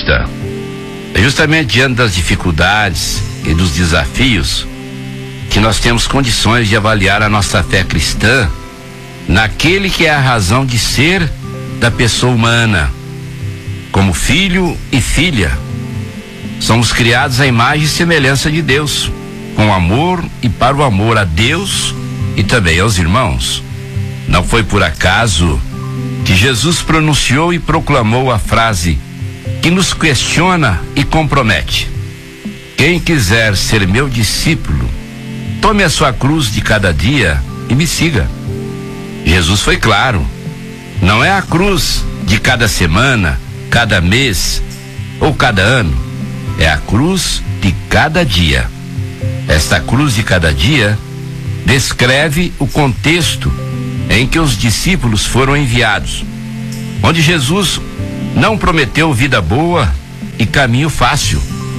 cristã. É justamente diante das dificuldades e dos desafios que nós temos condições de avaliar a nossa fé cristã naquele que é a razão de ser da pessoa humana, como filho e filha. Somos criados à imagem e semelhança de Deus, com amor e para o amor a Deus e também aos irmãos. Não foi por acaso que Jesus pronunciou e proclamou a frase que nos questiona e compromete: quem quiser ser meu discípulo, tome a sua cruz de cada dia e me siga. Jesus foi claro: não é a cruz de cada semana, cada mês ou cada ano, é a cruz de cada dia. Esta cruz de cada dia descreve o contexto em que os discípulos foram enviados, onde Jesus não prometeu vida boa e caminho fácil,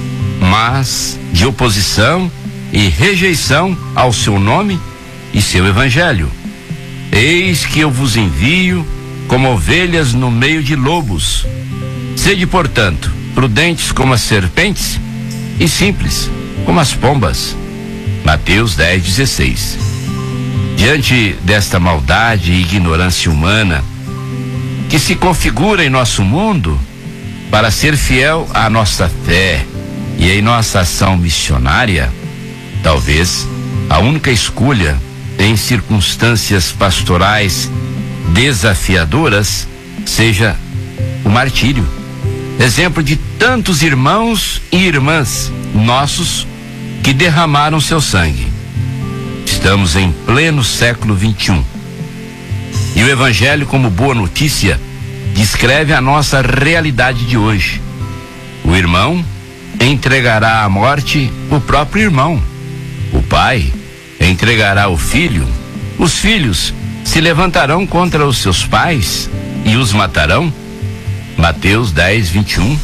mas de oposição e rejeição ao seu nome e seu evangelho. Eis que eu vos envio como ovelhas no meio de lobos. Sede, portanto, prudentes como as serpentes e simples como as pombas. Mateus 10:16. Diante desta maldade e ignorância humana que se configura em nosso mundo, para ser fiel à nossa fé e em nossa ação missionária, talvez a única escolha em circunstâncias pastorais desafiadoras seja o martírio. Exemplo de tantos irmãos e irmãs nossos que derramaram seu sangue. Estamos em pleno século XXI. E o Evangelho, como boa notícia, descreve a nossa realidade de hoje. O irmão entregará à morte o próprio irmão. O pai entregará o filho. Os filhos se levantarão contra os seus pais e os matarão. Mateus 10:21.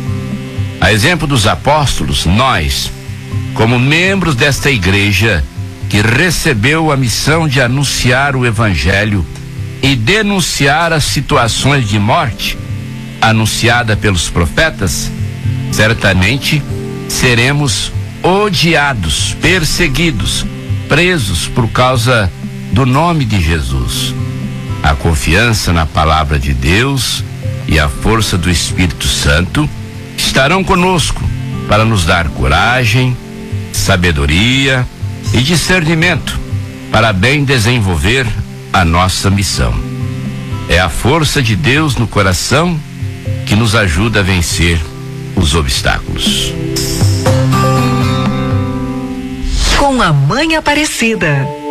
A exemplo dos apóstolos, nós, como membros desta igreja que recebeu a missão de anunciar o Evangelho e denunciar as situações de morte anunciada pelos profetas, certamente seremos odiados, perseguidos, presos por causa do nome de Jesus. A confiança na palavra de Deus e a força do Espírito Santo estarão conosco para nos dar coragem, sabedoria e discernimento para bem desenvolver a nossa missão. É a força de Deus no coração que nos ajuda a vencer os obstáculos. Com a Mãe Aparecida.